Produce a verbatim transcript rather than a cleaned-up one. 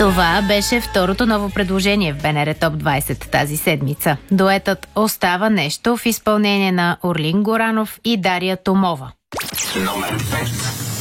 Това беше второто ново предложение в БНР Топ двайсет тази седмица. Дуетът "Остава нещо" в изпълнение на Орлин Горанов и Дария Томова. Номер пет.